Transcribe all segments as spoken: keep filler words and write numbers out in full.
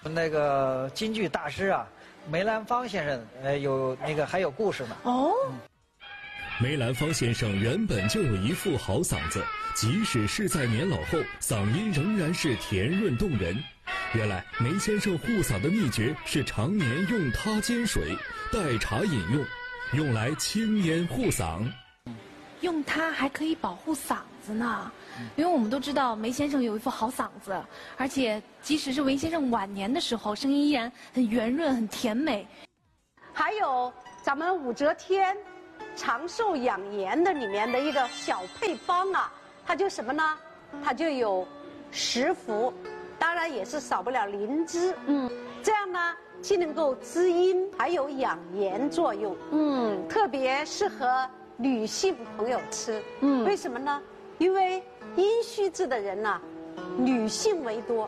那个京剧大师啊，梅兰芳先生，呃，有那个还有故事呢。 哦。 嗯梅兰芳先生原本就有一副好嗓子，即使是在年老后，嗓音仍然是甜润动人。原来梅先生护嗓的秘诀是常年用它煎水，代茶饮用，用来清咽护嗓。 用它还可以保护嗓子呢，因为我们都知道梅先生有一副好嗓子，而且即使是梅先生晚年的时候，声音依然很圆润、很甜美。 还有咱们武则天。 长寿养颜的里面的一个小配方啊，它就什么呢？它就有石斛，当然也是少不了灵芝。嗯，这样呢，既能够滋阴，还有养颜作用。嗯，特别适合女性朋友吃。嗯，为什么呢？因为阴虚质的人呢、啊，女性为多。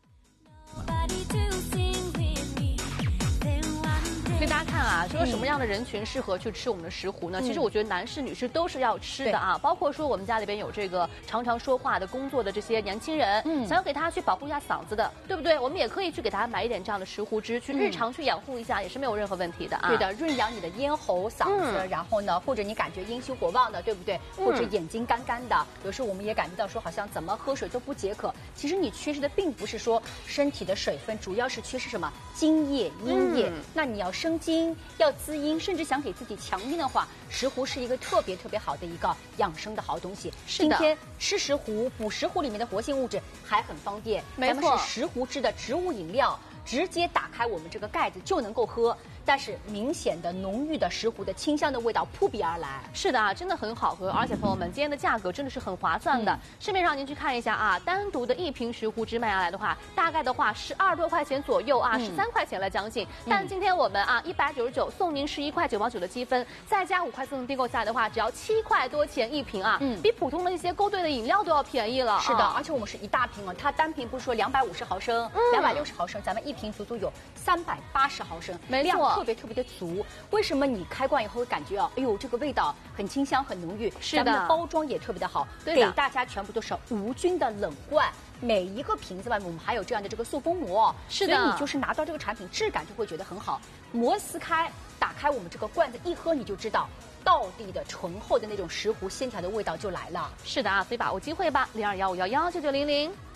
所以大家看啊，说什么样的人群适合去吃我们的石斛呢？嗯、其实我觉得男士、女士都是要吃的啊。包括说我们家里边有这个常常说话的工作的这些年轻人，嗯，想要给他去保护一下嗓子的，对不对？我们也可以去给他买一点这样的石斛汁，去日常去养护一下，嗯、也是没有任何问题的啊。 对的，润养你的咽喉、嗓子，嗯、然后呢，或者你感觉阴虚火旺的，对不对？嗯、或者眼睛干干的，有时候我们也感觉到说好像怎么喝水都不解渴。其实你缺失的并不是说身体的水分，主要是缺失什么津液、阴液。嗯、那你要生津，要滋阴，甚至想给自己强阴的话，石斛是一个特别特别好的一个养生的好东西。今天吃石斛，补石斛里面的活性物质还很方便。 没错， 咱们是石斛汁的植物饮料，直接打开我们这个盖子就能够喝。 但是明显的浓郁的石斛的清香的味道扑鼻而来， 是的啊，真的很好喝，而且朋友们，今天的价格真的是很划算的。嗯、市面上您去看一下啊，单独的一瓶石斛汁卖下来的话，大概的话十二多块钱左右啊，十三、嗯、块钱了将近。嗯、但今天我们啊一百九十九送您十一块九毛九的积分，再加五块四订购下来的话，只要七块多钱一瓶啊，嗯、比普通的一些勾兑的饮料都要便宜了。 是的，啊、而且我们是一大瓶啊，它单瓶不是说两百五十毫升、两百六十毫升，咱们一瓶足足有三百八十毫升， 没错， 量特别特别的足。 为什么你开罐以后会感觉啊，哎呦，这个味道很清香、很浓郁？ 是的， 咱们的包装也特别的好，给大家全部都是无菌的冷罐。每一个瓶子外面我们还有这样的这个塑封膜， 是的， 所以你就是拿到这个产品质感就会觉得很好。膜撕开，打开我们这个罐子一喝，你就知道道地的醇厚的那种石斛鲜调的味道就来了。 是的啊，所以把握机会吧，零二幺五幺幺九九零零。